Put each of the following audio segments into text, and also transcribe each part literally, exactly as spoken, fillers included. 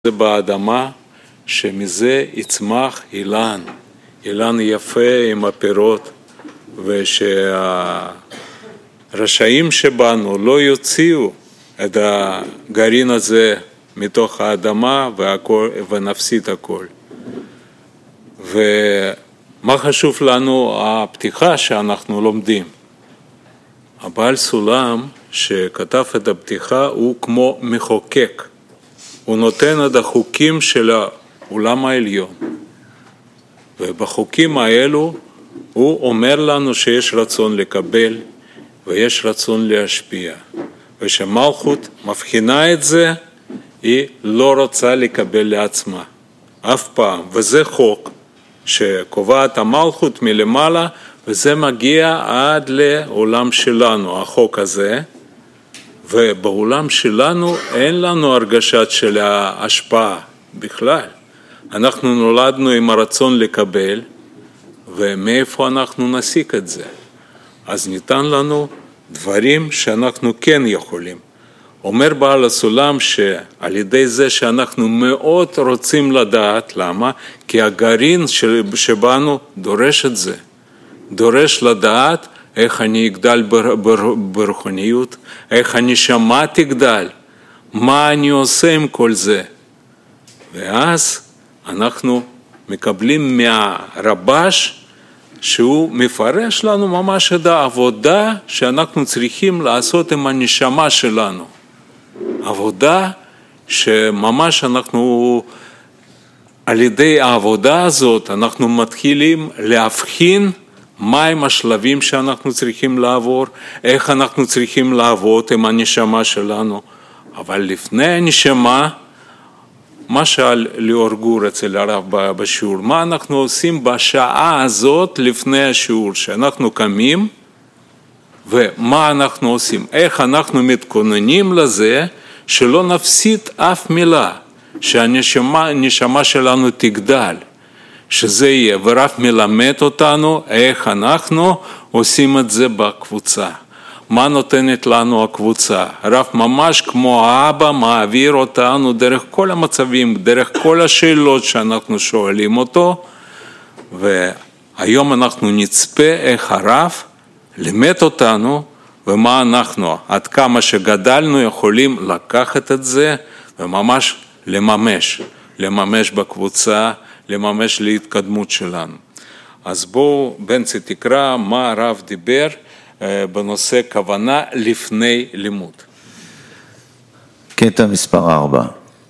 זה באדמה שמזה יצמח אילן, אילן יפה עם הפירות, ושהרשעים שבנו לא יוציאו את הגרעין הזה מתוך האדמה והכל, ונפסיד הכל. ומה חשוב לנו? הפתיחה שאנחנו לומדים. הבעל סולם שכתב את הפתיחה הוא כמו מחוקק. הוא נותן את החוקים של העולם העליון. ובחוקים האלו הוא אומר לנו שיש רצון לקבל ויש רצון להשפיע. ושמלכות מבחינה את זה, היא לא רוצה לקבל לעצמה. אף פעם. וזה חוק שקובעת המלכות מלמעלה, וזה מגיע עד לעולם שלנו, החוק הזה. ובעולם שלנו אין לנו הרגשת של ההשפעה בכלל. אנחנו נולדנו עם הרצון לקבל, ומאיפה אנחנו נסיק את זה? אז ניתן לנו דברים שאנחנו כן יכולים. אומר בעל הסולם שעל ידי זה שאנחנו מאוד רוצים לדעת, למה? כי הגרעין שבנו דורש את זה. דורש לדעת איך אני אגדל ברוחניות, איך אני שמע תגדל, מה אני עושה עם כל זה. ואז אנחנו מקבלים מהרבש שהוא מפרש לנו ממש את העבודה שאנחנו צריכים לעשות עם הנשמה שלנו. עבודה שממש אנחנו, על ידי העבודה הזאת אנחנו מתחילים להבחין מהם השלבים שאנחנו צריכים לעבור, איך אנחנו צריכים לעבוד עם הנשמה שלנו. אבל לפני הנשמה, מה שאל ליאור גור אצל הרב בשיעור, מה אנחנו עושים בשעה הזאת לפני השיעור, שאנחנו קמים, ומה אנחנו עושים, איך אנחנו מתכוננים לזה, שלא נפסיד אף מילה, שהנשמה שלנו תגדל. שזה יהיה, ורב מלמד אותנו איך אנחנו עושים את זה בקבוצה. מה נותנת לנו הקבוצה? רב ממש כמו האבא מעביר אותנו דרך כל המצבים, דרך כל השאלות שאנחנו שואלים אותו, והיום אנחנו נצפה איך הרב לימד אותנו, ומה אנחנו, עד כמה שגדלנו יכולים לקחת את זה, וממש לממש, לממש בקבוצה, לממש להתקדמות שלנו. אז בואו בנצי תקרא מה הרב דיבר בנושא כוונה לפני לימוד. קטע מספר ארבע.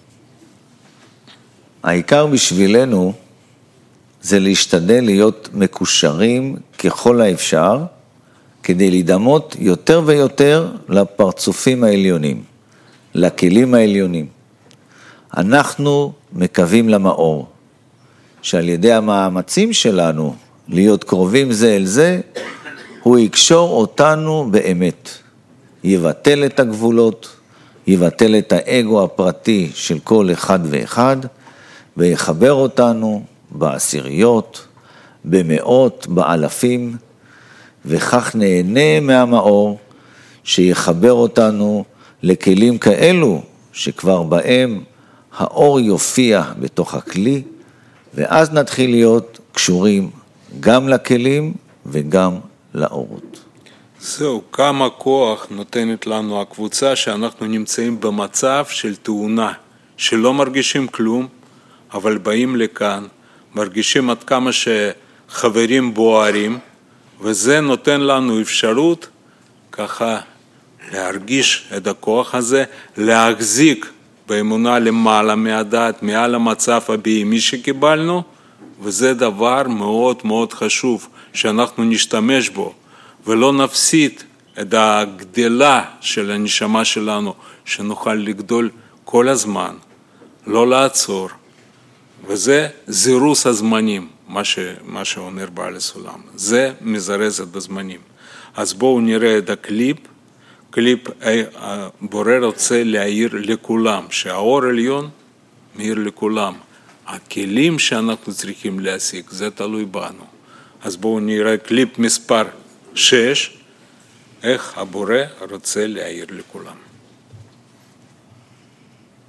העיקר בשבילנו זה להשתדל להיות מקושרים ככל האפשר, כדי להידמות יותר ויותר לפרצופים העליונים, לכלים העליונים. אנחנו מקווים למאור. שעל ידי המאמצים שלנו להיות קרובים זה אל זה, הוא יקשור אותנו באמת. יבטל את הגבולות, יבטל את האגו הפרטי של כל אחד ואחד, ויחבר אותנו בעשיריות, במאות, באלפים, וכך נהנה מהמאור, שיחבר אותנו לכלים כאלו, שכבר בהם האור יופיע בתוך הכלי, ואז נתחיל להיות קשורים גם לכלים וגם לאורות. זהו, כמה כוח נותנת לנו הקבוצה שאנחנו נמצאים במצב של תאונה, שלא מרגישים כלום, אבל באים לכאן, מרגישים עד כמה שחברים בוערים, וזה נותן לנו אפשרות ככה להרגיש את הכוח הזה, להחזיק באמונה למעלה מהדעת, מעל המצב הבהמי שקיבלנו, וזה דבר מאוד מאוד חשוב שאנחנו נשתמש בו, ולא נפסיד את הגדלה של הנשמה שלנו, שנוכל לגדול כל הזמן, לא לעצור, וזה זירוס הזמנים, מה, ש, מה שאומר בעל הסולם, זה מזרז את הזמנים. אז בואו נראה את הקליפ, קליפ הבורא רוצה להעיר לכולם, שהאור עליון מאיר לכולם. הכלים שאנחנו צריכים להשיג, זה תלוי בנו. אז בואו נראה קליפ מספר שש, איך הבורא רוצה להעיר לכולם.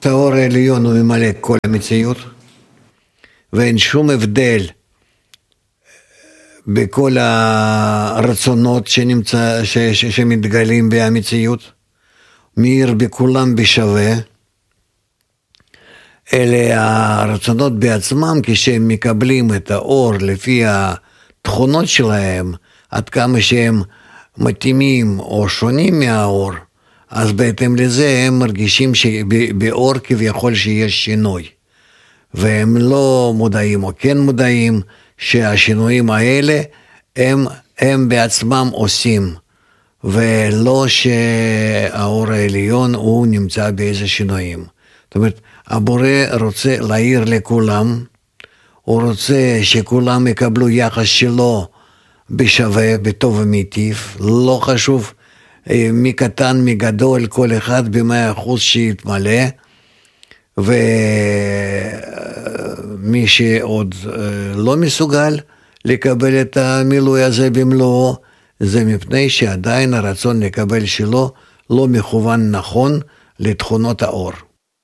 האור העליון הוא ממלא כל המציאות, ואין שום הבדל בכל הרצונות שנמצא, ש, ש, שמתגלים במציאות, מאיר בכולם בשווה. אלה הרצונות בעצמם, כשהם מקבלים את האור לפי התכונות שלהם, עד כמה שהם מתאימים או שונים מהאור, אז בהתאם לזה הם מרגישים שבאור כביכול שיש שינוי, והם לא מודעים או כן מודעים שהשינויים האלה הם, הם בעצמם עושים, ולא שהאור העליון הוא נמצא באיזה שינויים. זאת אומרת, הבורא רוצה להעיר לכולם, הוא רוצה שכולם יקבלו יחס שלו בשווה, בטוב ומיטיב, לא חשוב מי קטן מי גדול, כל אחד במאה אחוז שיתמלא, ומי שעוד לא מסוגל לקבל את המילוי הזה במלואו, זה מפני שעדיין הרצון לקבל שלו לא מכוון נכון לתכונות האור.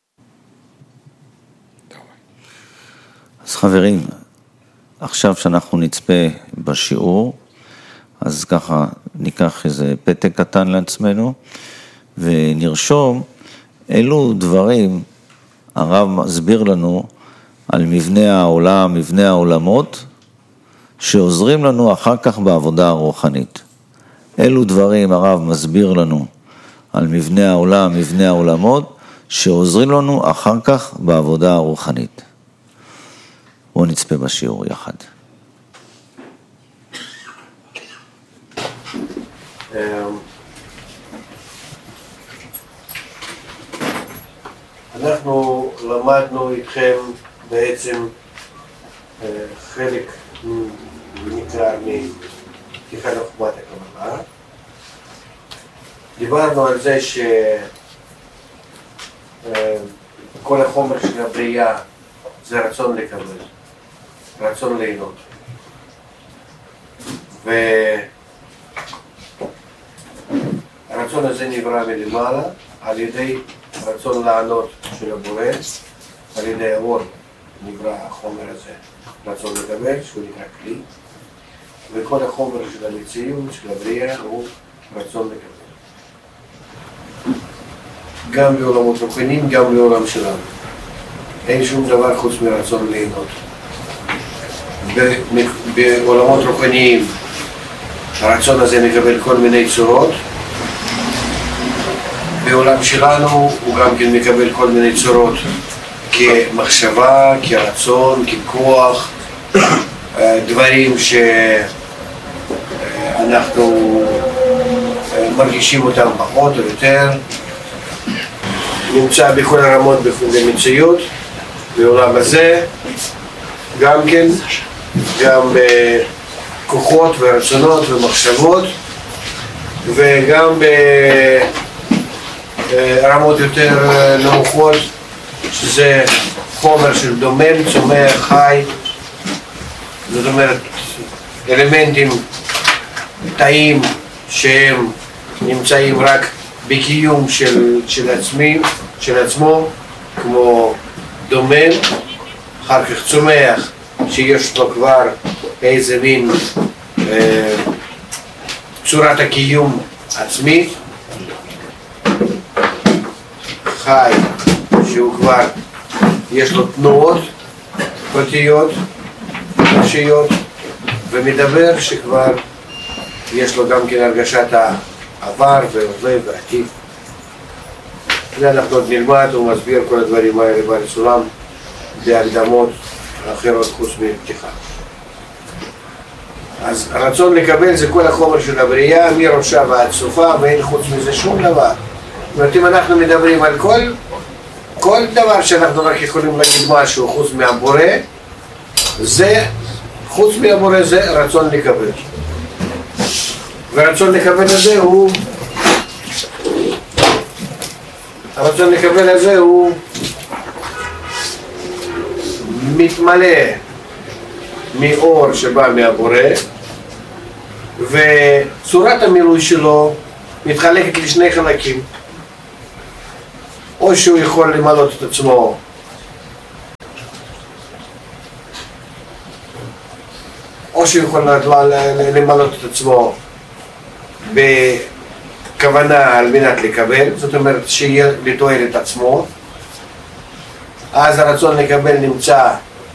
אז חברים, עכשיו שאנחנו נצפה בשיעור, אז ככה ניקח איזה פתק קטן לעצמנו, ונרשום אילו דברים הרב מסביר לנו על מבנה העולם, מבנה העולמות, שעוזרים לנו אחר כך בעבודה הרוחנית. אילו דברים הרב מסביר לנו על מבנה העולם, מבנה העולמות, שעוזרים לנו אחר כך בעבודה הרוחנית. בואו נצפה בשיעור יחד. אנחנו למדנו איתכם בעצם חלק ניכר מפתיחת חוכמת הקבלה. דיברנו על זה שכל החומר של הבריאה זה רצון לקבל, רצון ליהנות. והרצון הזה נברא מלמעלה על ידי רצון לענות של הבורא, על ידי האור נברא החומר הזה, רצון לקבל, שהוא נקרא כלי, וכל החומר של המציאות, של הבריאה, הוא רצון לקבל. גם בעולמות רוחניים, גם בעולם שלנו. אין שום דבר חוץ מרצון ליהנות. בעולמות רוחניים, הרצון הזה מקבל כל מיני צורות, בעולם שלנו הוא גם כן מקבל כל מיני צורות כמחשבה, כרצון, ככוח, דברים שאנחנו מרגישים אותם פחות או יותר, נמצא בכל הרמות במציאות, בעולם הזה, גם כן, גם בכוחות ורצונות ומחשבות, וגם ב... רמות יותר נמוכות, שזה חומר של דומם, צומח, חי, זאת אומרת אלמנטים, תאים שהם נמצאים רק בקיום של, של עצמי, של עצמו, כמו דומם, אחר כך צומח, שיש לו כבר איזה מין אה, צורת הקיום עצמית, חי, שהוא כבר יש לו תנועות פרטיות, נפשיות, ומדבר שכבר יש לו גם כן הרגשת העבר והווה ועתיד. זה אנחנו עוד נלמד, הוא מסביר כל הדברים האלה בסולם בהקדמות אחרות חוץ מפתיחה. אז הרצון לקבל זה כל החומר של הבריאה, מראשה ועד סופה, ואין חוץ מזה שום דבר. זאת אומרת, אם אנחנו מדברים על כל, כל דבר שאנחנו רק יכולים להגיד משהו חוץ מהבורא, זה, חוץ מהבורא זה רצון לקבל. והרצון לקבל הזה הוא, הרצון לקבל הזה הוא מתמלא מאור שבא מהבורא, וצורת המילוי שלו מתחלקת לשני חלקים. או שהוא יכול למלות את עצמו או שהוא יכול למלות את עצמו בכוונה על מנת לקבל, זאת אומרת שיהיה לתועל את עצמו, אז הרצון לקבל נמצא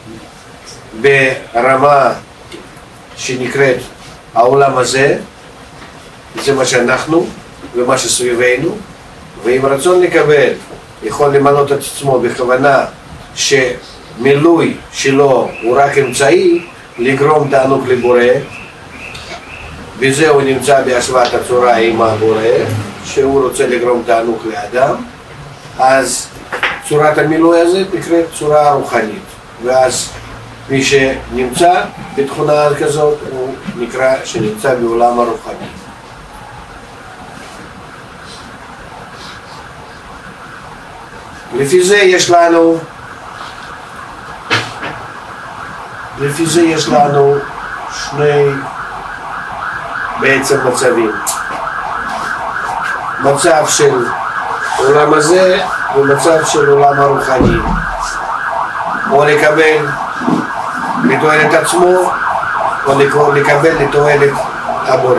ברמה שנקראת העולם הזה, זה מה שאנחנו ומה שסביבנו, ואם רצון לקבל יכול למלות את עצמו בכוונה שמילוי שלו הוא רק אמצעי לגרום תענוג לבורא, וזה הוא נמצא בהשוואת הצורה עם הבורא, שהוא רוצה לגרום תענוג לאדם, אז צורת המילוי הזה נקראת צורה רוחנית, ואז מי שנמצא בתכונה כזאת הוא נקרא שנמצא בעולם הרוחני. לפי זה יש לנו לפי זה יש לנו שני בעצם מצבים, מצב של עולם הזה ומצב של עולם הרוחני, או לקבל לתועלת עצמו או לקבל לתועלת הבורא.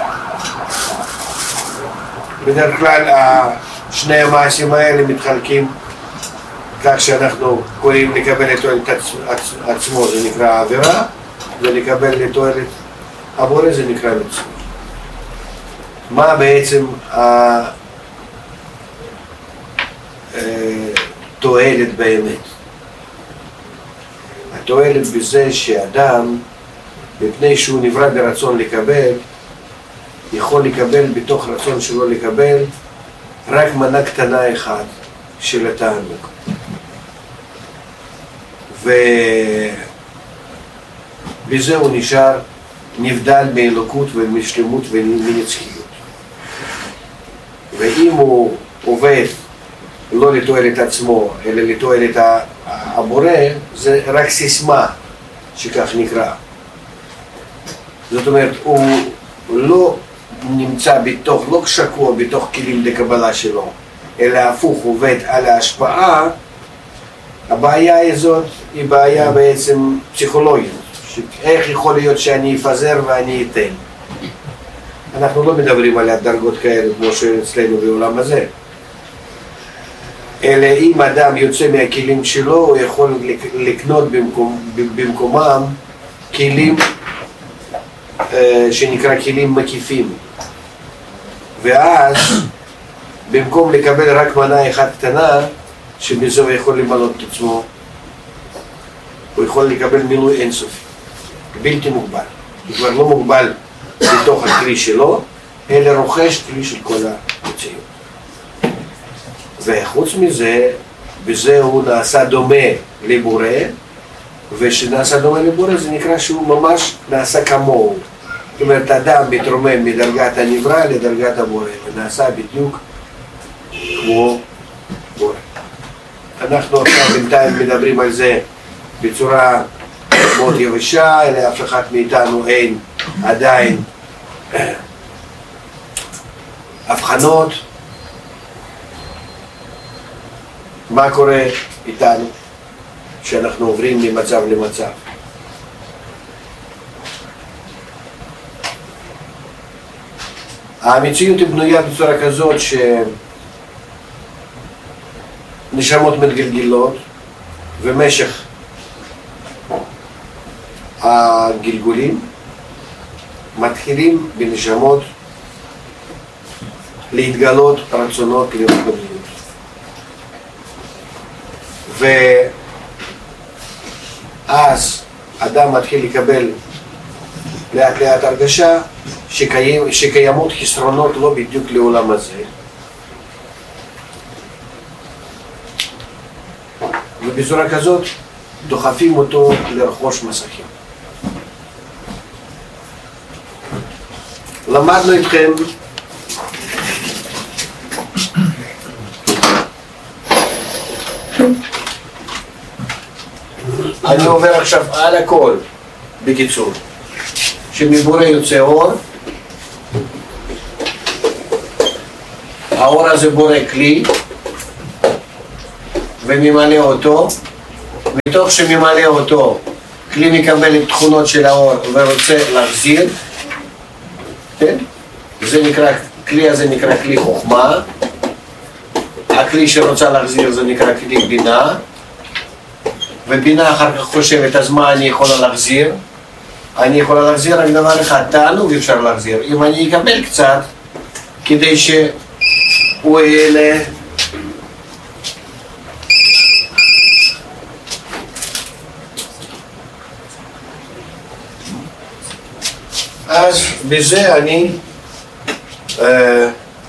בדרך כלל שני המעשים האלה מתחלקים כך שאנחנו קוראים לקבל לתועלת עצמו זה נקרא עבירה, ולקבל לתועלת הבורא זה נקרא מצוות. מה בעצם התועלת באמת? התועלת בזה שאדם, מפני שהוא נברא ברצון לקבל, יכול לקבל בתוך רצון שלו לקבל רק מנה קטנה אחת של התענוג. ובזה הוא נשאר נבדל מאלוקות ומשלמות ומנצחיות. ואם הוא עובד לא לתועלת עצמו אלא לתועלת הבורא, זה רק סיסמה שכך נקרא. זאת אומרת, הוא לא נמצא בתוך, לא שקוע בתוך כלים לקבלה שלו, אלא הפוך עובד על ההשפעה. הבעיה הזאת היא בעיה בעצם פסיכולוגית, איך יכול להיות שאני אפזר ואני אתן. אנחנו לא מדברים על הדרגות כאלה כמו שאצלנו בעולם הזה, אלא אם אדם יוצא מהכלים שלו הוא יכול לקנות במקום, במקומם כלים שנקרא כלים מקיפים, ואז במקום לקבל רק מנה אחת קטנה שבזה הוא יכול למלות את עצמו, הוא יכול לקבל מילוי אינסופי, בלתי מוגבל. הוא כבר לא מוגבל בתוך הכלי שלו, אלא רוכש כלי של כל המציאות. וחוץ מזה, בזה הוא נעשה דומה לבורא, ושנעשה דומה לבורא זה נקרא שהוא ממש נעשה כמוהו. זאת אומרת, אדם מתרומם מדרגת הנברא לדרגת הבורא, ונעשה בדיוק כמו בורא. אנחנו עכשיו בינתיים מדברים על זה בצורה מאוד יבשה, אלא אף אחד מאיתנו אין עדיין הבחנות. מה קורה איתנו שאנחנו עוברים ממצב למצב? המציאות היא בנויה בצורה כזאת שנשמות מתגלגלות, ומשך הגלגולים מתחילים בנשמות להתגלות רצונות לרוחניות. ואז אדם מתחיל לקבל לאט לאט הרגשה שקיים, שקיימות חסרונות לא בדיוק לעולם הזה, ובצורה כזאת דוחפים אותו לרכוש מסכים. למדנו איתכם אני עובר עכשיו על הכל בקיצור, שמבורא יוצא אור, האור הזה בורא כלי, וממלא אותו, מתוך שממלא אותו, כלי מקבל את תכונות של האור ורוצה להחזיר, כן? זה נקרא, כלי הזה נקרא כלי חוכמה, הכלי שרוצה להחזיר זה נקרא כלי בינה, ובינה אחר כך חושבת, אז מה אני יכולה להחזיר? אני יכולה להחזיר רק דבר אחד, תענוג אפשר להחזיר. אם אני אקבל קצת, כדי שהוא יהיה אז בזה אני, אה,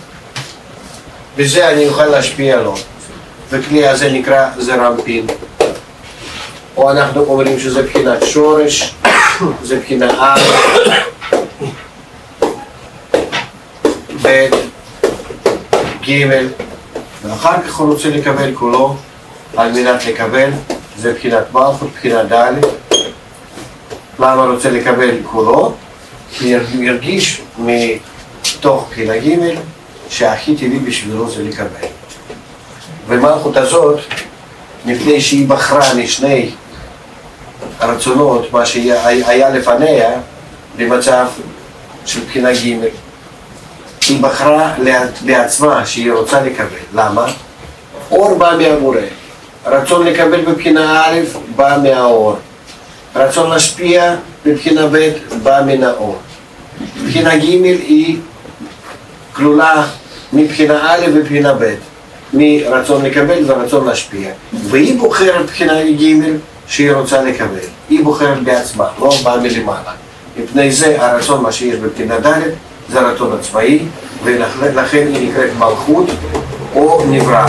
בזה אני אוכל להשפיע לו. וכלי הזה נקרא זרמפין. או אנחנו אומרים שזה בחינת שורש, זה בחינה א', ב', ג', ואחר כך הוא רוצה לקבל כולו, על מנת לקבל, זה בחינת מלכות, בחינת ד'. למה רוצה לקבל כולו? כי ירגיש מתוך בחינה ג' שהכי טבעי בשבילו זה לקבל. ומלכות הזאת, מפני שהיא בחרה משני הרצונות, מה שהיה לפניה, במצב של בחינה ג', היא בחרה לעצמה שהיא רוצה לקבל. למה? אור בא מהבורא. רצון לקבל בבחינה א' בא מהאור. רצון להשפיע בבחינה ב' בא מן האור. בחינה ג' היא כלולה מבחינה א' ובבחינה ב', מרצון לקבל ורצון להשפיע. והיא בוחרת בחינה ג' שהיא רוצה לקבל. היא בוחרת בעצמה, לא באה מלמעלה. מפני זה הרצון מה שיש בבחינה ד' זה הרצון עצמאי, ולכן היא נקראת מלכות או נברא.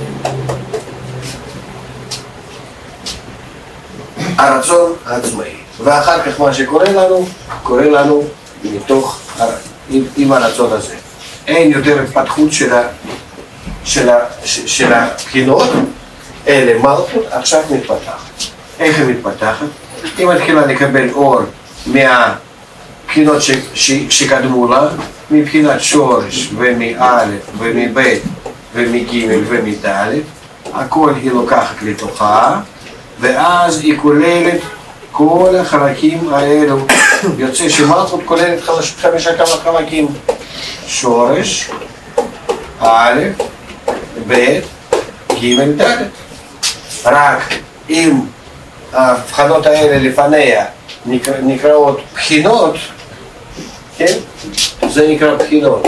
הרצון העצמאי. ואחר כך מה שקורה לנו, קורה לנו מתוך, עם הרצון הזה. אין יותר התפתחות של, ה, של, ה, של הבחינות, אלה מלכות עכשיו מתפתחת. איך היא מתפתחת? היא מתחילה לקבל אור מהבחינות ש, ש, שקדמו לה, מבחינת שורש ומא' ומב' ומג' ומד', הכל היא לוקחת לתוכה, ואז היא כוללת כל החלקים האלו. יוצא שמלכות כוללת חמישה כמה חלקים: שורש, א', ב', ג', ד'. רק אם ההבחנות האלה לפניה נקרא, נקראות בחינות, כן? זה נקרא בחינות.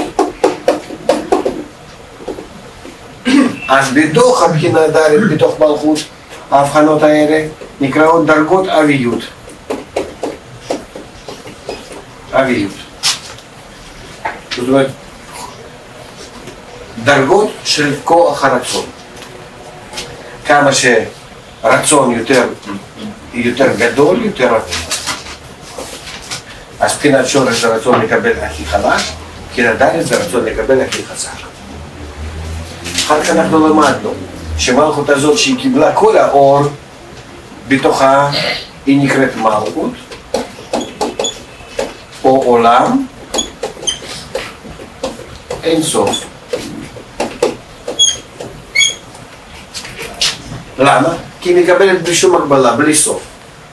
אז בתוך הבחינה ד', בתוך מלכות, ההבחנות האלה נקראות דרגות אביות. אביות. זאת אומרת, דרגות של כוח הרצון. כמה שרצון יותר, יותר גדול, יותר רצון. אז בחינת שורש זה רצון לקבל הכי חלש, בחינת ד' זה רצון לקבל הכי חזק. אחר כך אנחנו למדנו שמלכות הזאת שהיא קיבלה כל האור בתוכה, היא נקראת מלכות או עולם אין סוף. למה? כי היא מקבלת בלי שום הגבלה, בלי סוף.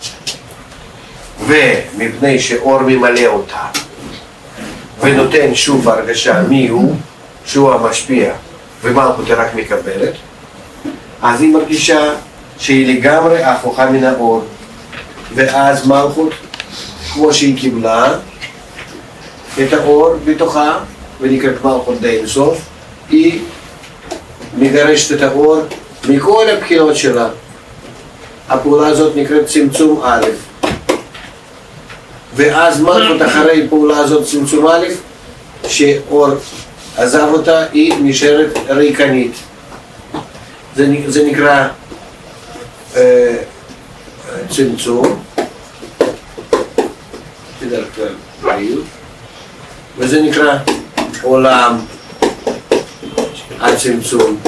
ומפני שאור ממלא אותה ונותן שוב הרגשה מי הוא, שהוא המשפיע ומלכות רק מקבלת, אז היא מרגישה שהיא לגמרי הפוכה מן האור, ואז מלכות, כמו שהיא קיבלה את האור בתוכה ונקראת מלכות די אינסוף, היא מגרשת את האור מכל הבחינות שלה. הפעולה הזאת נקראת צמצום א', ואז מלכות אחרי פעולה הזאת צמצום א', שאור עזב אותה, היא נשארת ריקנית. זה, זה נקרא אה, צמצום, בדרך כלל בריאות, וזה נקרא עולם הצמצום,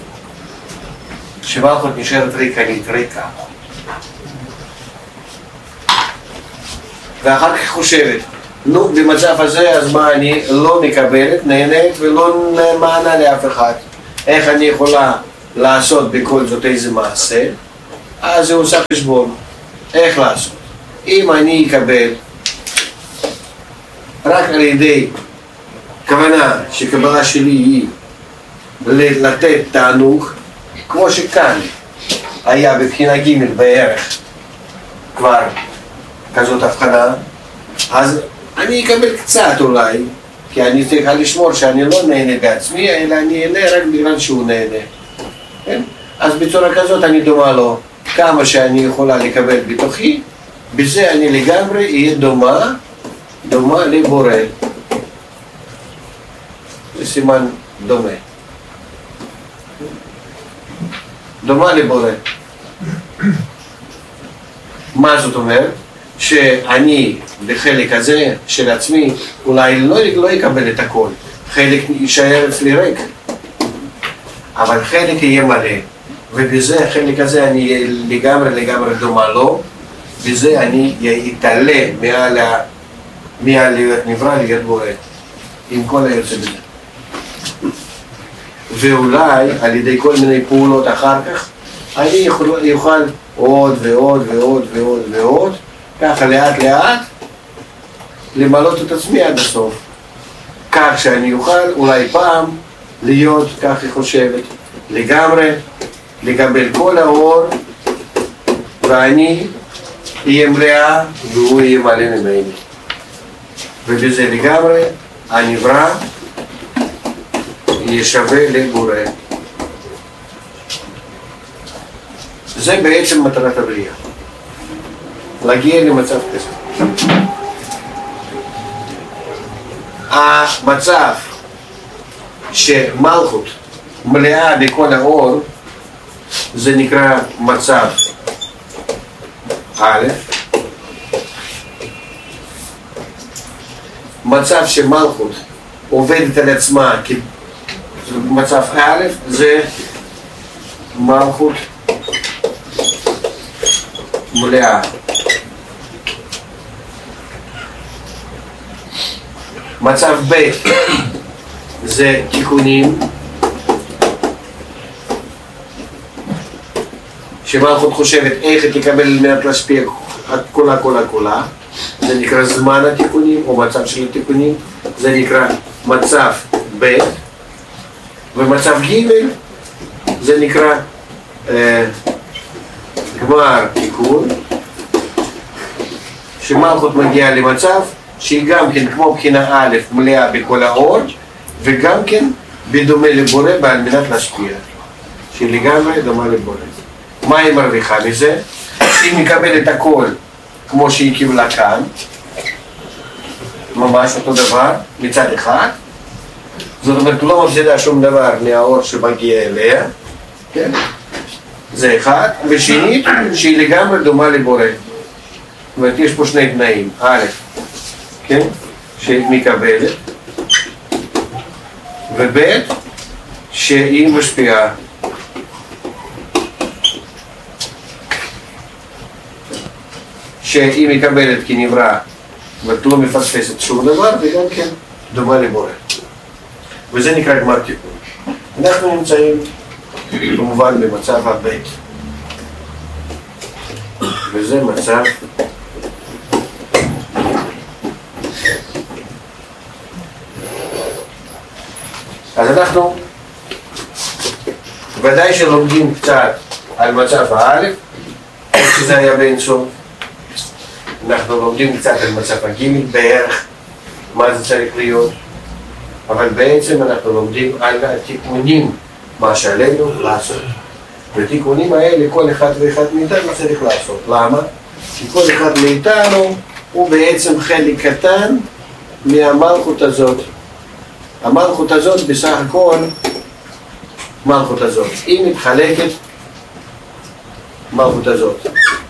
שמלכות נשארת ריקנית, ריקה. ואחר כך חושבת, נו, במצב הזה, אז מה אני לא מקבלת, נהנית ולא מענה לאף אחד. איך אני יכולה לעשות בכל זאת איזה מעשה, אז הוא עושה חשבון. איך לעשות? אם אני אקבל רק על ידי כוונה שקבלה שלי היא לתת תענוג, כמו שכאן היה בבחינה ג' בערך כבר כזאת הבחנה, אז אני אקבל קצת אולי, כי אני צריכה לשמור שאני לא נהנה בעצמי, אלא אני אהנה רק בגלל שהוא נהנה. כן? אז בצורה כזאת אני דומה לו כמה שאני יכולה לקבל בתוכי, בזה אני לגמרי אהיה דומה, דומה לבורא. זה סימן דומה. דומה לבורא. מה זאת אומרת? שאני בחלק הזה של עצמי אולי לא, לא יקבל את הכל, חלק יישאר אצלי ריק, אבל חלק יהיה מלא, ובזה החלק הזה אני אהיה לגמרי לגמרי דומה לו, בזה אני אתעלה מעל, מעל להיות נברא להיות בורא, עם כל היוצא בזה. ואולי על ידי כל מיני פעולות אחר כך אני יכול, יוכל עוד ועוד ועוד ועוד ועוד ככה לאט לאט למלות את עצמי עד הסוף, כך שאני אוכל אולי פעם להיות, כך היא חושבת, לגמרי לקבל כל האור, ואני אהיה מלאה והוא יהיה מלא ממני, ובזה לגמרי הנברא יהיה שווה לבורא. זה בעצם מטרת הבריאה, להגיע למצב כזה. המצב שמלכות מלאה בכל האור, זה נקרא מצב א'. מצב שמלכות עובדת על עצמה כמצב א', זה מלכות מלאה. מצב ב' זה תיקונים, שמלכות חושבת איך היא תקבל על מנת להשפיע כולה כולה כולה, זה נקרא זמן התיקונים או מצב של התיקונים, זה נקרא מצב ב'. ומצב ג' זה נקרא אה, גמר תיקון, שמלכות מגיעה למצב שהיא גם כן כמו בחינה א' מלאה בכל האור, וגם כן בדומה לבורא על מנת להשפיע, שהיא לגמרי דומה לבורא. מה היא מרוויחה מזה? היא מקבלת הכל כמו שהיא קיבלה כאן, ממש אותו דבר מצד אחד, זאת אומרת לא מפסידה שום דבר מהאור שמגיע אליה, כן? זה אחד, ושנית שהיא לגמרי דומה לבורא. זאת אומרת יש פה שני תנאים, א', כן? שהיא מקבלת, וב' שהיא משפיעה. שהיא מקבלת כנברא ולא מפספסת שום דבר, וגם כן דומה לבורא. וזה נקרא גמר תיקון. אנחנו נמצאים כמובן במצב הבית, וזה מצב אז אנחנו ודאי שלומדים קצת על מצב האלף, איך שזה היה באין סוף. אנחנו לומדים קצת על מצב הגימל בערך, מה זה צריך להיות, אבל בעצם אנחנו לומדים על התיקונים, מה שעלינו לעשות. והתיקונים האלה כל אחד ואחד מאיתנו צריך לעשות. למה? כי כל אחד מאיתנו הוא בעצם חלק קטן מהמלכות הזאת. המלכות הזאת בסך הכל, מלכות הזאת, היא מתחלקת, מלכות הזאת,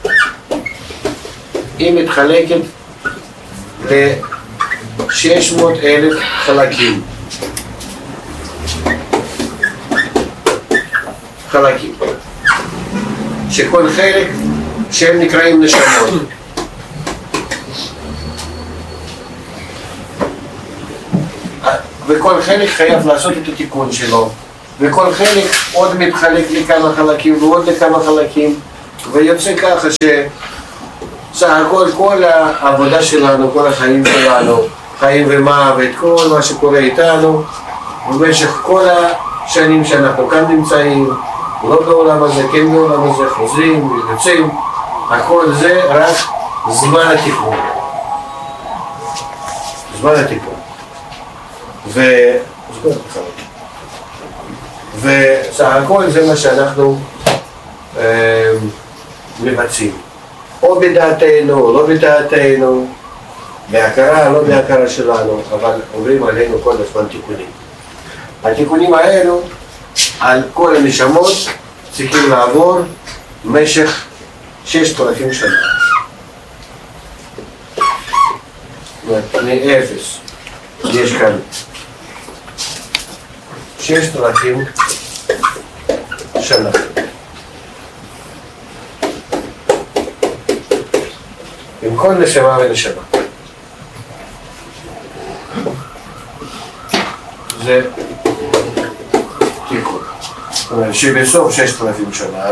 היא מתחלקת ל-שש מאות אלף חלקים. חלקים. שכל חלק שהם נקראים נשמות. וכל חלק חייב לעשות את התיקון שלו, וכל חלק עוד מתחלק לכמה חלקים ועוד לכמה חלקים, ויוצא ככה שסך הכל כל העבודה שלנו, כל החיים שלנו, חיים ומוות, כל מה שקורה איתנו, במשך כל השנים שאנחנו כאן נמצאים, לא בעולם הזה, כן בעולם הזה, חוזרים, יוצאים, הכל זה רק זמן התיקון. זמן התיקון. ו... וסך הכל זה מה שאנחנו אה, מבצעים. או בדעתנו, או לא בדעתנו, בהכרה, לא בהכרה שלנו, אבל אומרים עלינו כל הזמן תיקונים. התיקונים האלו, על כל הנשמות, צריכים לעבור במשך ששת אלפים שנה. מאפס, יש כאן ששת אלפים שנה. עם כל נשמה ונשמה. זה תיקון. זאת אומרת שבסוף ששת אלפים שנה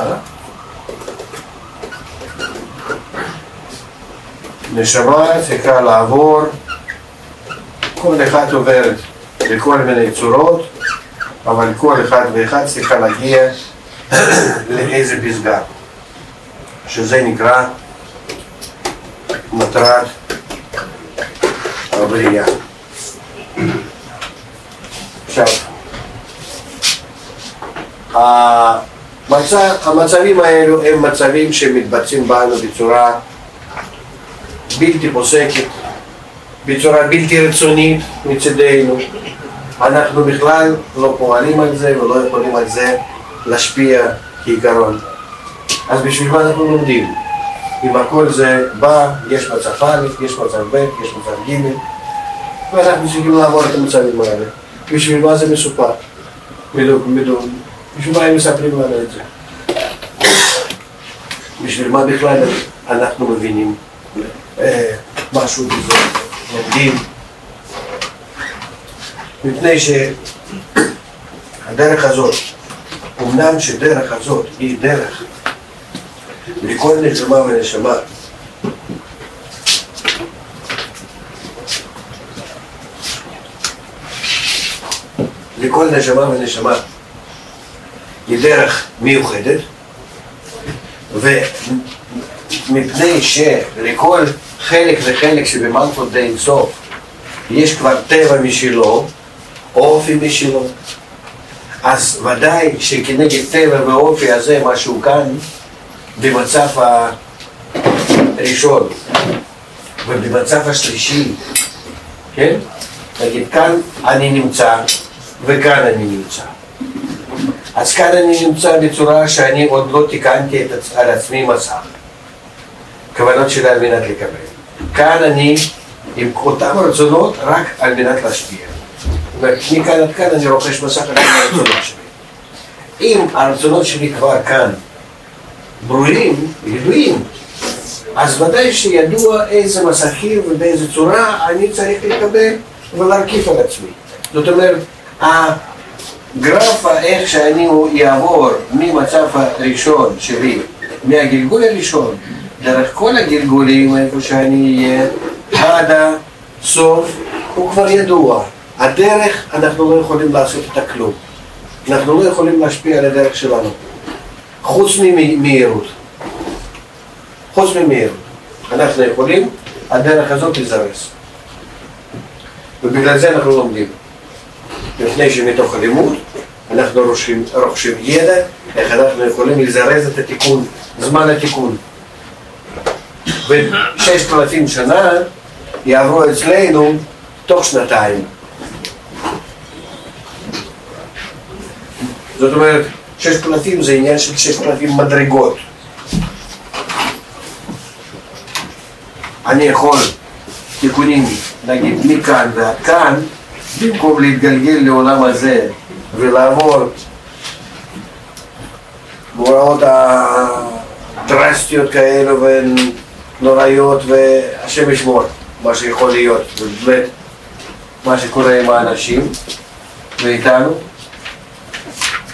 נשמה צריכה לעבור, כל אחד עוברת בכל מיני צורות, אבל כל אחד ואחד צריכה להגיע לאיזה פסגה, שזה נקרא מטרת הבריאה. עכשיו, המצב, המצבים האלו הם מצבים שמתבצעים בנו בצורה בלתי פוסקת, בצורה בלתי רצונית מצדנו. אנחנו בכלל לא פועלים על זה ולא יכולים על זה להשפיע כעיקרון. אז בשביל מה אנחנו לומדים? אם הכל זה בא, יש מצב א', יש מצב ב', יש מצב ג', ואנחנו צריכים לעבור את המצבים האלה. בשביל מה זה מסופר? מדום, מדום. בשביל מה הם מספרים לנו את זה? בשביל מה בכלל אנחנו מבינים אה, משהו בזה, לומדים? מפני שהדרך הזאת, אמנם שדרך הזאת היא דרך לכל נשמה ונשמה, לכל נשמה ונשמה היא דרך מיוחדת, ומפני שלכל חלק וחלק שבמלכות די אינסוף יש כבר טבע משלו, אופי משלו, אז ודאי שכנגד טבע ואופי הזה משהו כאן במצב הראשון ובמצב השלישי, כן? נגיד כאן אני נמצא וכאן אני נמצא. אז כאן אני נמצא בצורה שאני עוד לא תיקנתי את, על עצמי מסך, כוונות שלי על מנת לקבל. כאן אני עם אותם רצונות רק על מנת להשפיע. מכאן עד כאן אני רוכש מסך על הרצונות שלי. אם הרצונות שלי כבר כאן ברורים, ידועים, אז ודאי שידוע איזה מסכים ובאיזה צורה אני צריך לקבל ולהרכיב על עצמי. זאת אומרת, הגרף איך שאני יעבור ממצב הראשון שלי, מהגלגול הראשון, דרך כל הגלגולים איפה שאני אהיה, עד הסוף, הוא כבר ידוע. הדרך, אנחנו לא יכולים לעשות את הכלום. אנחנו לא יכולים להשפיע על הדרך שלנו. חוץ ממהירות. חוץ ממהירות. אנחנו יכולים, הדרך הזאת לזרז. ובגלל זה אנחנו לומדים. לפני שמתוך הלימוד, אנחנו רוכשים, רוכשים ידע, איך אנחנו יכולים לזרז את התיקון, זמן התיקון. וששת אלפים שנה יעברו אצלנו תוך שנתיים. זאת אומרת, ששת אלפים זה עניין של ששת אלפים מדרגות. אני יכול תיקונים, נגיד, מכאן ועד כאן, במקום להתגלגל לעולם הזה ולעבור בהוראות הדרסטיות כאלו ונוראיות, והשם ישמור מה שיכול להיות, ובאמת מה שקורה עם האנשים ואיתנו,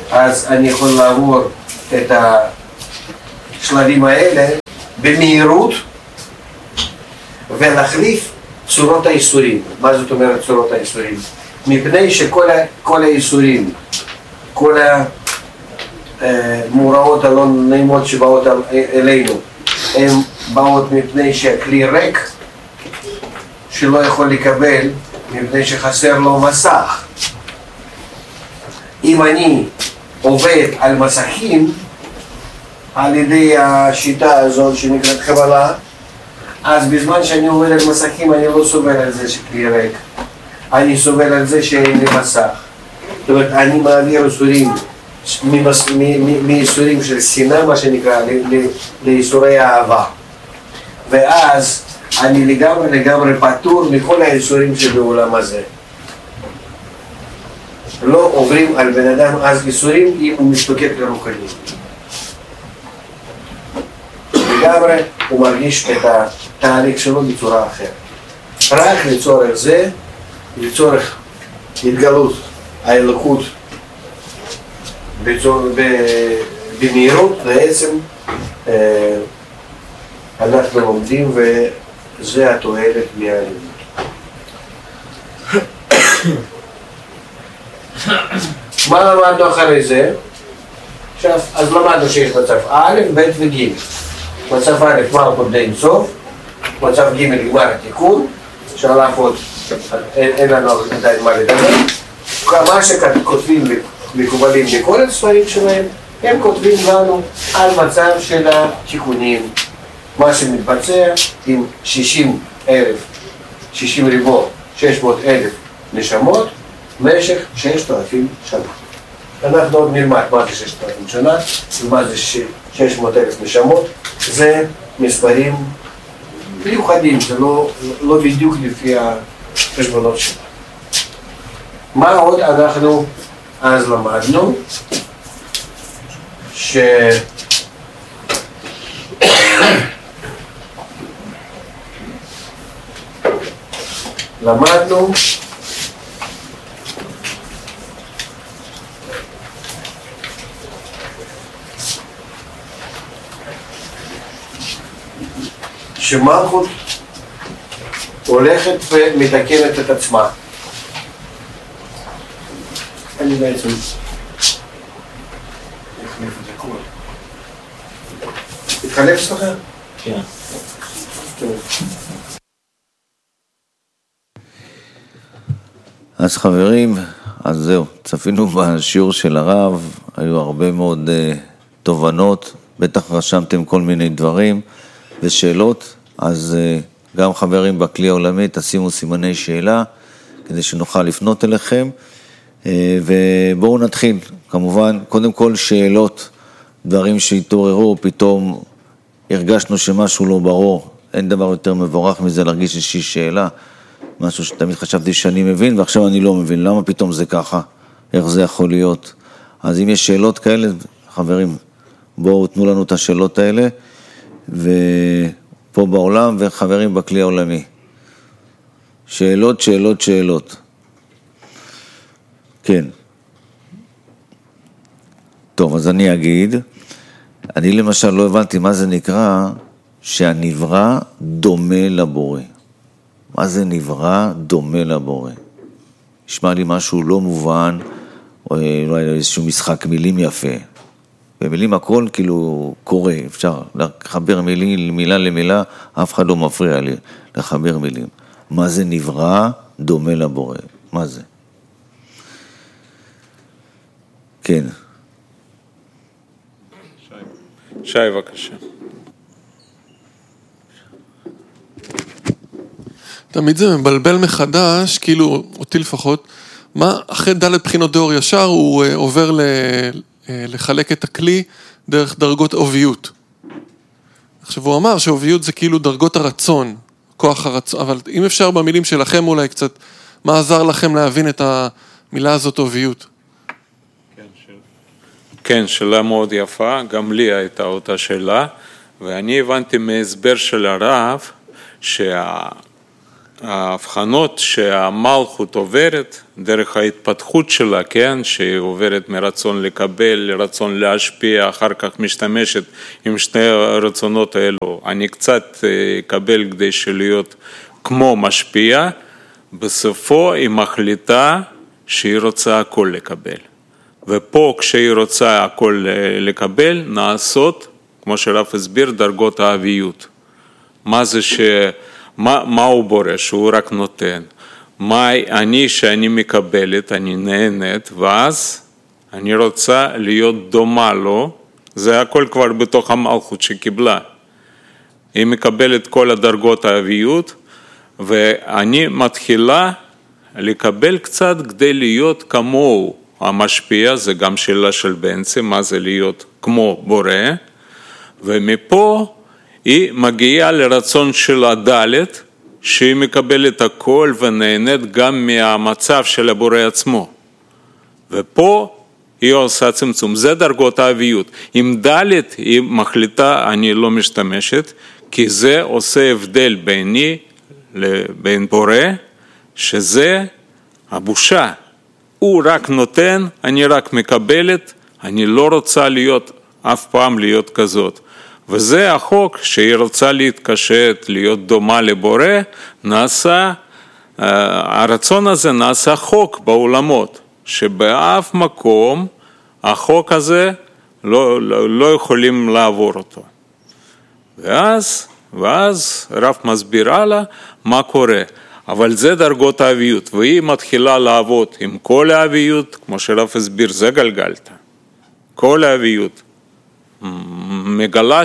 אז אני יכול לעבור את השלבים האלה במהירות ולהחליף צורות האיסורים. מה זאת אומרת צורות האיסורים? מפני שכל ה, כל האיסורים, כל המאורעות הלא נעימות שבאות אלינו, הן באות מפני שהכלי ריק שלא יכול לקבל, מפני שחסר לו מסך. אם אני עובד על מסכים על ידי השיטה הזאת שנקראת קבלה, אז בזמן שאני עובד על מסכים אני לא סובל על זה שכלי ריק, אני סובל על זה שאין לי מסך. זאת אומרת, אני מעביר איסורים מאיסורים של שנאה, מה שנקרא, לאיסורי אהבה, ואז אני לגמרי לגמרי פטור מכל האיסורים שבעולם הזה. לא עוברים על בן אדם אז איסורים אם הוא משתוקק לרוחני. לגמרי הוא מרגיש את התהליך שלו בצורה אחרת. רק לצורך זה, לצורך התגלות האלוקות במהירות, בעצם אנחנו לומדים, וזה התועלת מהלימוד. מה למדנו אחרי זה? עכשיו, אז למדנו שיש מצב א', ב' וג'. מצב א', מלכות די אינסוף, מצב ג', גמר התיקון, שעליו עוד אין לנו עדיין מה לדבר. מה שכותבים מקובלים בכל הספרים שלהם, הם כותבים לנו על מצב של התיקונים, מה שמתבצע עם שישים אלף, שישים ריבוע, שש מאות אלף נשמות, במשך ששת אלפים שנה. אנחנו עוד נלמד מה זה ששת אלפים שנה, ומה זה שש מאות אלף נשמות. זה מספרים מיוחדים, זה לא, לא בדיוק לפי החשבונות שלנו. מה עוד אנחנו אז למדנו? ש... למדנו שמלכות הולכת ומתקנת את עצמה. אני בעצם נחליף את הכל. התחלף אצלך? כן. אז חברים, אז זהו, צפינו בשיעור של הרב, היו הרבה מאוד uh, תובנות, בטח רשמתם כל מיני דברים ושאלות, אז uh, גם חברים בכלי העולמי תשימו סימני שאלה, כדי שנוכל לפנות אליכם, uh, ובואו נתחיל, כמובן, קודם כל שאלות, דברים שהתעוררו, פתאום הרגשנו שמשהו לא ברור, אין דבר יותר מבורך מזה להרגיש איזושהי שאלה, משהו שתמיד חשבתי שאני מבין, ועכשיו אני לא מבין, למה פתאום זה ככה, איך זה יכול להיות. אז אם יש שאלות כאלה, חברים, בואו תנו לנו את השאלות האלה, ופה בעולם, וחברים בכלי העולמי. שאלות, שאלות, שאלות. כן. טוב, אז אני אגיד, אני למשל לא הבנתי מה זה נקרא, שהנברא דומה לבורא. מה זה נברא דומה לבורא? נשמע לי משהו לא מובן, או אולי איזשהו משחק מילים יפה. במילים הכל כאילו קורה, אפשר לחבר מילים, מילה למילה, אף אחד לא מפריע לי לחבר מילים. מה זה נברא דומה לבורא? מה זה? כן. שי, שי בבקשה. תמיד זה מבלבל מחדש, כאילו, אותי לפחות, מה אחרי ד' בחינות דאור ישר, הוא עובר ל, לחלק את הכלי דרך דרגות אוביות. עכשיו, הוא אמר שאוביות זה כאילו דרגות הרצון, כוח הרצון, אבל אם אפשר במילים שלכם אולי קצת, מה עזר לכם להבין את המילה הזאת אוביות? כן, שאלה. כן, שאלה מאוד יפה, גם לי הייתה אותה שאלה, ואני הבנתי מהסבר של הרב, שה... ההבחנות שהמלכות עוברת, דרך ההתפתחות שלה, כן, שהיא עוברת מרצון לקבל לרצון להשפיע, אחר כך משתמשת עם שני הרצונות האלו, אני קצת אקבל כדי להיות כמו משפיע, בסופו היא מחליטה שהיא רוצה הכל לקבל. ופה כשהיא רוצה הכל לקבל, נעשות, כמו שרב הסביר, דרגות האביות. מה זה ש... מה, מה הוא בורא? שהוא רק נותן. מה אני שאני מקבלת, אני נהנית, ואז אני רוצה להיות דומה לו, זה הכל כבר בתוך המלכות שקיבלה. היא מקבלת כל הדרגות האביות, ואני מתחילה לקבל קצת כדי להיות כמוהו. המשפיע, זה גם שאלה של בנצי, מה זה להיות כמו בורא, ומפה היא מגיעה לרצון של הדלת, שהיא מקבלת הכל ונהנית גם מהמצב של הבורא עצמו. ופה היא עושה צמצום, זה דרגות האביות. עם דלת היא מחליטה, אני לא משתמשת, כי זה עושה הבדל ביני לבין בורא, שזה הבושה. הוא רק נותן, אני רק מקבלת, אני לא רוצה להיות, אף פעם להיות כזאת. וזה החוק שהיא רוצה להתקשט, להיות דומה לבורא, נעשה, הרצון הזה נעשה חוק בעולמות, שבאף מקום החוק הזה לא, לא, לא יכולים לעבור אותו. ואז, ואז רב מסבירה לה מה קורה. אבל זה דרגות האביות, והיא מתחילה לעבוד עם כל האביות, כמו שרב הסביר, זה גלגלת. כל האביות. מגלה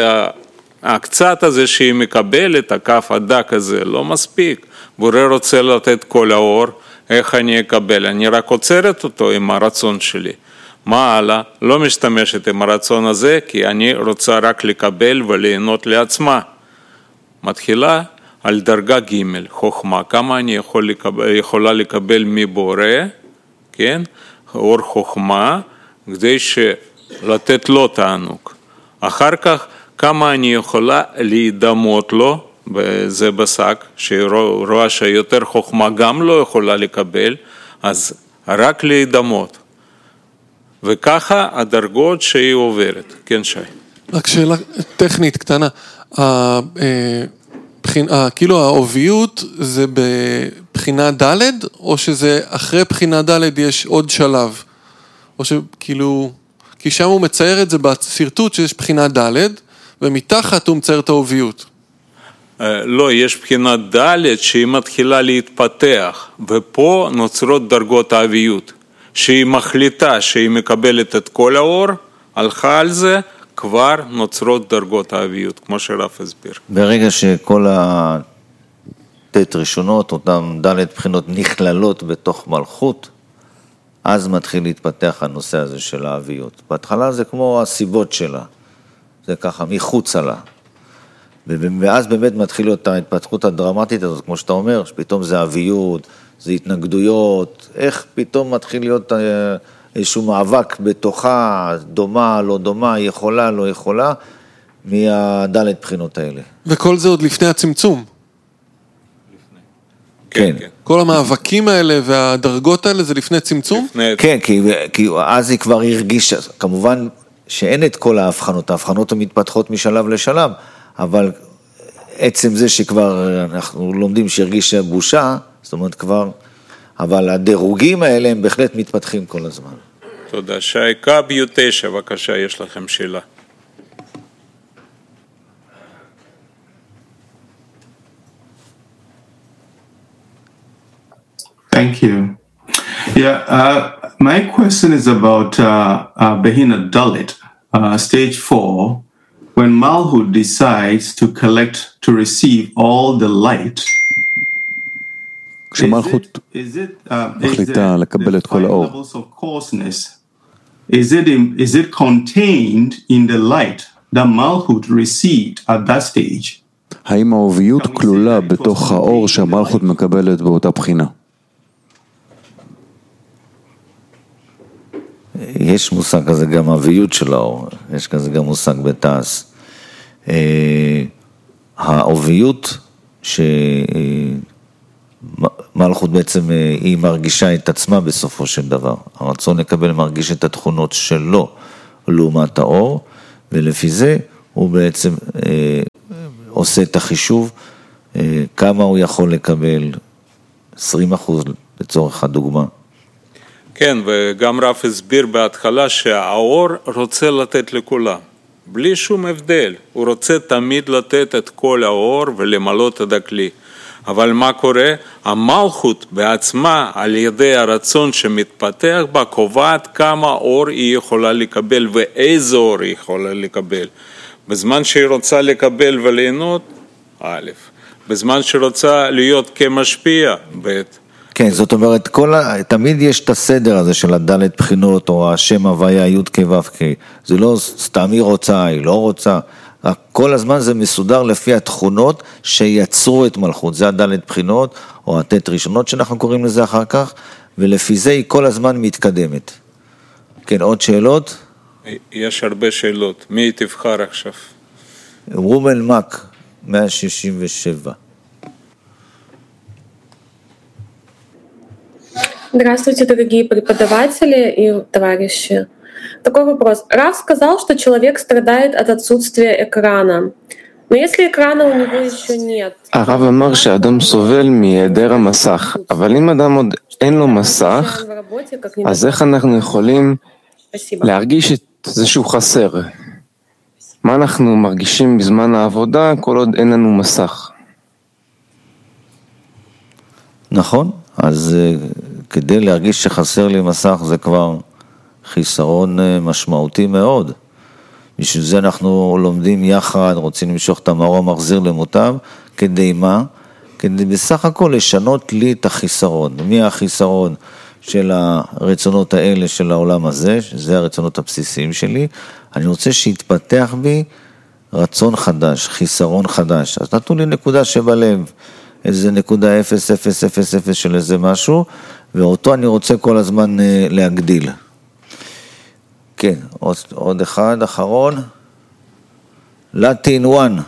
שהקצת הזה שהיא מקבלת, הכף הדק הזה, לא מספיק. בורא רוצה לתת כל האור, איך אני אקבל? אני רק עוצרת אותו עם הרצון שלי. מה הלאה? לא משתמשת עם הרצון הזה, כי אני רוצה רק לקבל וליהנות לעצמה. מתחילה על דרגה ג' חוכמה, כמה אני יכול לקבל, יכולה לקבל מבורא, כן? אור חוכמה, כדי לתת לו תענוג. אחר כך, כמה אני יכולה להידמות לו, זה בשק, שהיא רואה שיותר חוכמה גם לא יכולה לקבל, אז רק להידמות. וככה הדרגות שהיא עוברת. כן, שי. רק שאלה טכנית קטנה. כאילו העוביות זה בבחינה ד' או שזה אחרי בחינה ד' יש עוד שלב? או שכאילו, כי שם הוא מצייר את זה בסרטוט שיש בחינה ד' ומתחת הוא מצייר את העוביות. לא, יש בחינה ד' שהיא מתחילה להתפתח, ופה נוצרות דרגות האביות, שהיא מחליטה שהיא מקבלת את כל האור, הלכה על זה, כבר נוצרות דרגות האביות, כמו שרב הסביר. ברגע שכל התת ראשונות, אותם ד' בחינות נכללות בתוך מלכות, אז מתחיל להתפתח הנושא הזה של האביות. בהתחלה זה כמו הסיבות שלה, זה ככה מחוץ לה. ואז באמת מתחיל להיות ההתפתחות הדרמטית הזאת, כמו שאתה אומר, שפתאום זה אביות, זה התנגדויות, איך פתאום מתחיל להיות איזשהו מאבק בתוכה, דומה, לא דומה, יכולה, לא יכולה, מהדלת בחינות האלה. וכל זה עוד לפני הצמצום. כן. כל המאבקים האלה והדרגות האלה זה לפני צמצום? כן, כי, כי אז היא כבר הרגישה, כמובן שאין את כל ההבחנות, ההבחנות המתפתחות משלב לשלב, אבל עצם זה שכבר אנחנו לומדים שהרגישה בושה, זאת אומרת כבר, אבל הדירוגים האלה הם בהחלט מתפתחים כל הזמן. תודה. שי, קאביו תשע, בבקשה, יש לכם שאלה. Thank you. Yeah, uh, my question is about uh, uh, Behina Dalit, uh, stage four. When Malhut decides to collect, to receive all the light, כשמלכות מחליטה לקבל את כל האור, is it in, is it contained in the light that Malhut received at that stage? האם האוביות כלולה בתוך האור שהמלכות מקבלת באותה בחינה? יש מושג כזה גם האוביות של האור, יש כזה גם מושג בתעש. האוביות המלכות בעצם היא מרגישה את עצמה בסופו של דבר. הרצון לקבל מרגיש את התכונות שלו לעומת האור, ולפי זה הוא בעצם אה, עושה את החישוב, אה, כמה הוא יכול לקבל, עשרים אחוז לצורך הדוגמה. כן, וגם רב הסביר בהתחלה שהאור רוצה לתת לכולם, בלי שום הבדל. הוא רוצה תמיד לתת את כל האור ולמלות את הכלי. אבל מה קורה? המלכות בעצמה, על ידי הרצון שמתפתח בה, קובעת כמה אור היא יכולה לקבל ואיזה אור היא יכולה לקבל. בזמן שהיא רוצה לקבל וליהנות, א', בזמן שהיא רוצה להיות כמשפיע, ב'. כן, זאת אומרת, כל ה... תמיד יש את הסדר הזה של הדלת בחינות, או השם הוויה, י' כ' ו' כ'. זה לא סתם היא רוצה, היא לא רוצה. כל הזמן זה מסודר לפי התכונות שיצרו את מלכות. זה הדלת בחינות, או התת ראשונות שאנחנו קוראים לזה אחר כך, ולפי זה היא כל הזמן מתקדמת. כן, עוד שאלות? יש הרבה שאלות. מי תבחר עכשיו? רומל מק, מאה שישים ושבע. Здравствуйте, дорогие преподаватели и товарищи. Такой вопрос. Рав сказал, что человек страдает от отсутствия экрана. Но если экрана у него еще нет... הרב אמר שאדם סובל מהיעדר המסך, אבל אם אדם עוד אין לו מסך, אז איך אנחנו יכולים להרגיש את זה שהוא חסר? מה אנחנו מרגישים בזמן העבודה כל עוד אין לנו מסך? נכון, אז כדי להרגיש שחסר לי מסך זה כבר חיסרון משמעותי מאוד. בשביל זה אנחנו לומדים יחד, רוצים למשוך את המרום מחזיר למוטב, כדי מה? כדי בסך הכל לשנות לי את החיסרון. מי החיסרון של הרצונות האלה של העולם הזה, שזה הרצונות הבסיסיים שלי, אני רוצה שיתפתח בי רצון חדש, חיסרון חדש. אז נתנו לי נקודה שבלב, איזה נקודה אפס אפס אפס אפס של איזה משהו, ואותו אני רוצה כל הזמן להגדיל. כן, עוד, עוד אחד, אחרון. Latin one.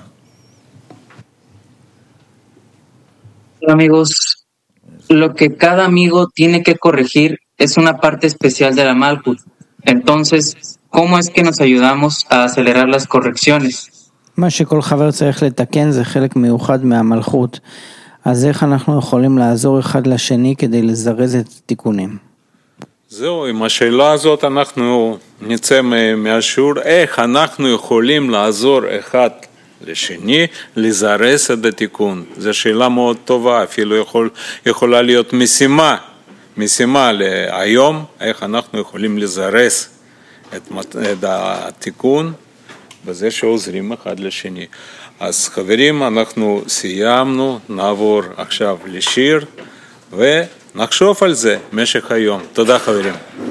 Hola amigos, lo que cada amigo tiene que corregir es una parte especial de la Malkut. Entonces, ¿cómo es que nos ayudamos a acelerar las correcciones? מה שכל חבר צריך לתקן זה חלק מיוחד מהמלכות. אז איך אנחנו יכולים לעזור אחד לשני כדי לזרז את התיקונים? זהו, עם השאלה הזאת אנחנו נצא מהשיעור, איך אנחנו יכולים לעזור אחד לשני, לזרז את התיקון. זו שאלה מאוד טובה, אפילו יכול, יכולה להיות משימה, משימה להיום, איך אנחנו יכולים לזרז את, את התיקון, בזה שעוזרים אחד לשני. אז חברים, אנחנו סיימנו, נעבור עכשיו לשיר, ונחשוב על זה משך היום. תודה חברים.